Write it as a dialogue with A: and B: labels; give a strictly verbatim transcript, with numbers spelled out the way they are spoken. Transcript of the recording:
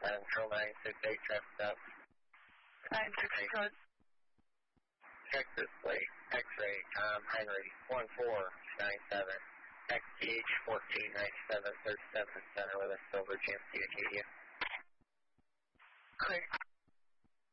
A: Control nine six eight, traffic stop.
B: nine six eight, good.
A: Texas plate, X-ray, Tom Henry, one four nine seven, X T H fourteen ninety-seven, thirty-seven center with a Silver G M C Acadia.
B: Great.